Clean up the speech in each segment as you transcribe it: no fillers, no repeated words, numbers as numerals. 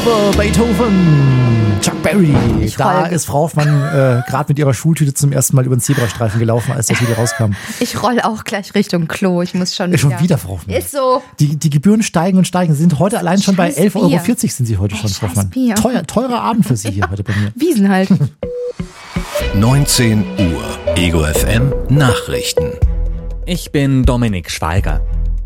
Christopher Beethoven, Chuck Berry. Da ist Frau Hoffmann gerade mit ihrer Schultüte zum ersten Mal über den Zebrastreifen gelaufen, als der Titel rauskam. Ich roll auch gleich Richtung Klo. Ich muss schon wieder. Schon wieder, Frau Hoffmann. Ist so. Die Gebühren steigen und steigen. Sie sind heute allein schon bei 11,40 € sind sie heute schon, Frau Hoffmann. Teurer Abend für Sie hier heute bei mir. Wiesen halt. 19 Uhr. Ego FM Nachrichten. Ich bin Dominik Schweiger.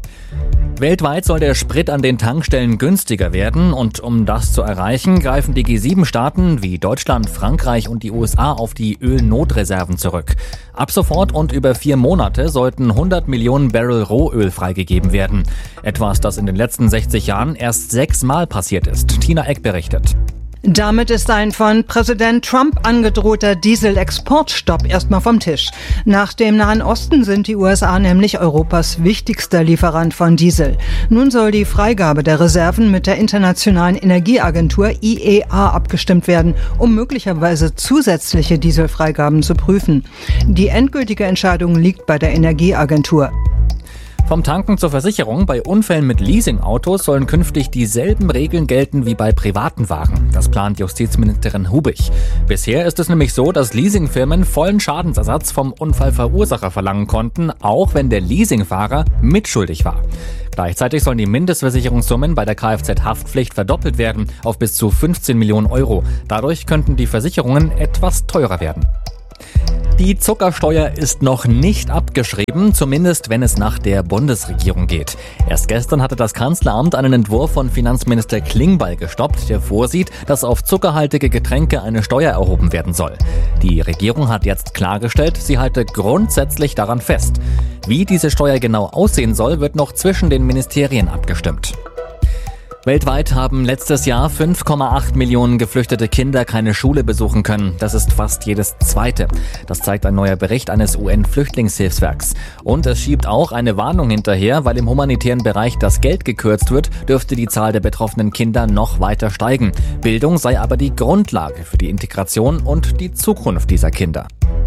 Weltweit soll der Sprit an den Tankstellen günstiger werden und um das zu erreichen, greifen die G7-Staaten wie Deutschland, Frankreich und die USA auf die Ölnotreserven zurück. Ab sofort und über 4 Monate sollten 100 Millionen Barrel Rohöl freigegeben werden. Etwas, das in den letzten 60 Jahren erst 6 Mal passiert ist. Tina Eck berichtet. Damit ist ein von Präsident Trump angedrohter Dieselexportstopp erstmal vom Tisch. Nach dem Nahen Osten sind die USA nämlich Europas wichtigster Lieferant von Diesel. Nun soll die Freigabe der Reserven mit der Internationalen Energieagentur IEA abgestimmt werden, um möglicherweise zusätzliche Dieselfreigaben zu prüfen. Die endgültige Entscheidung liegt bei der Energieagentur. Vom Tanken zur Versicherung, bei Unfällen mit Leasingautos sollen künftig dieselben Regeln gelten wie bei privaten Wagen. Das plant Justizministerin Hubig. Bisher ist es nämlich so, dass Leasingfirmen vollen Schadensersatz vom Unfallverursacher verlangen konnten, auch wenn der Leasingfahrer mitschuldig war. Gleichzeitig sollen die Mindestversicherungssummen bei der Kfz-Haftpflicht verdoppelt werden auf bis zu 15 Millionen €. Dadurch könnten die Versicherungen etwas teurer werden. Die Zuckersteuer ist noch nicht abgeschrieben, zumindest wenn es nach der Bundesregierung geht. Erst gestern hatte das Kanzleramt einen Entwurf von Finanzminister Klingbeil gestoppt, der vorsieht, dass auf zuckerhaltige Getränke eine Steuer erhoben werden soll. Die Regierung hat jetzt klargestellt, sie halte grundsätzlich daran fest. Wie diese Steuer genau aussehen soll, wird noch zwischen den Ministerien abgestimmt. Weltweit haben letztes Jahr 5,8 Millionen geflüchtete Kinder keine Schule besuchen können. Das ist fast jedes zweite. Das zeigt ein neuer Bericht eines UN-Flüchtlingshilfswerks. Und es schiebt auch eine Warnung hinterher, weil im humanitären Bereich das Geld gekürzt wird, dürfte die Zahl der betroffenen Kinder noch weiter steigen. Bildung sei aber die Grundlage für die Integration und die Zukunft dieser Kinder.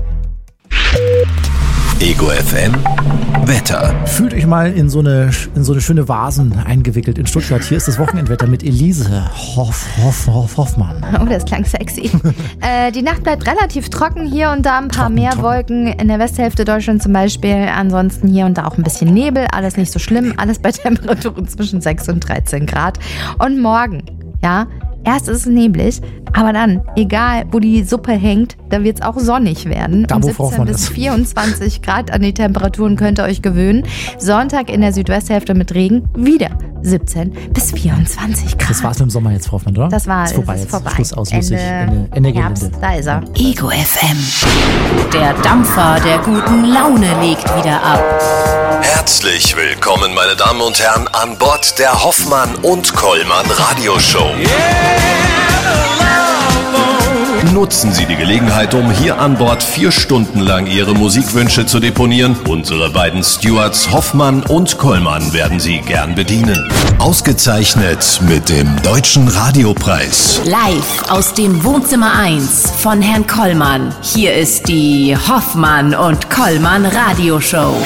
Ego FM Wetter. Fühlt euch mal in so eine schöne Vasen eingewickelt in Stuttgart. Hier ist das Wochenendwetter mit Elise Hoffmann. Oh, das klang sexy. Die Nacht bleibt relativ trocken, hier und da ein paar mehr Wolken in der Westhälfte Deutschlands zum Beispiel. Ansonsten hier und da auch ein bisschen Nebel, alles nicht so schlimm, alles bei Temperaturen zwischen 6 und 13 Grad. Und morgen, ja, erst ist es neblig, aber dann, egal wo die Suppe hängt, da wird es auch sonnig werden. Da, um wo 17 bis 24 Grad an die Temperaturen könnt ihr euch gewöhnen. Sonntag in der Südwesthälfte mit Regen wieder 17 bis 24 Grad. Das war's mit dem Sommer jetzt, Frau Hoffmann, oder? Das war ist vorbei ist jetzt. vorbei. Schluss aus, lustig. Ende Herbst, Gelände. da ist er. Ego FM. Der Dampfer der guten Laune legt wieder ab. Herzlich willkommen, meine Damen und Herren, an Bord der Hoffmann und Kollmann Radioshow. Nutzen Sie die Gelegenheit, um hier an Bord 4 Stunden lang Ihre Musikwünsche zu deponieren. Unsere beiden Stewards Hoffmann und Kollmann werden Sie gern bedienen. Ausgezeichnet mit dem Deutschen Radiopreis. Live aus dem Wohnzimmer 1 von Herrn Kollmann. Hier ist die Hoffmann und Kollmann Radioshow.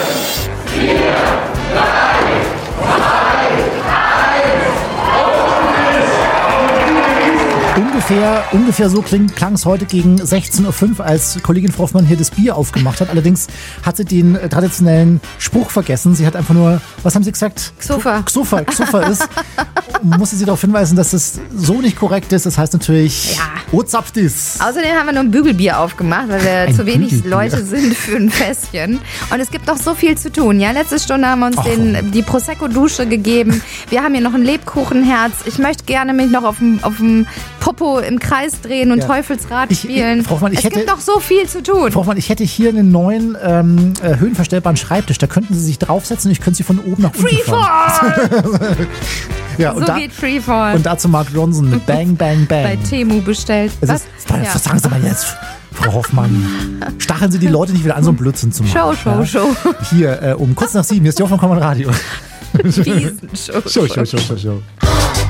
Ungefähr so klang es heute gegen 16:05 Uhr, als Kollegin Frau Hoffmann hier das Bier aufgemacht hat. Allerdings hat sie den traditionellen Spruch vergessen. Sie hat einfach nur, was haben Sie gesagt? Xofa ist. Musste sie darauf hinweisen, dass das so nicht korrekt ist. Das heißt natürlich, Ozapftis. Außerdem haben wir noch ein Bügelbier aufgemacht, weil wir zu wenig Leute sind für ein Fässchen. Und es gibt noch so viel zu tun. Ja, letzte Stunde haben wir uns die Prosecco-Dusche gegeben. Wir haben hier noch ein Lebkuchenherz. Ich möchte gerne mich noch auf dem Popo im Kreis drehen und Teufelsrad spielen. Frau Hoffmann, es gibt noch so viel zu tun. Frau Hoffmann, ich hätte hier einen neuen höhenverstellbaren Schreibtisch. Da könnten Sie sich draufsetzen und ich könnte Sie von oben nach unten fahren. Ja, so geht Freefall. Und dazu Mark Ronson mit Bang, Bang, Bang. Bei Temu bestellt. Was sagen Sie mal jetzt, Frau Hoffmann? Stacheln Sie die Leute nicht wieder an, so einen Blödsinn zu machen. Show. Hier, um kurz nach 7, hier ist die Hoffmann Kollmann Radio. Riesenshow. Show.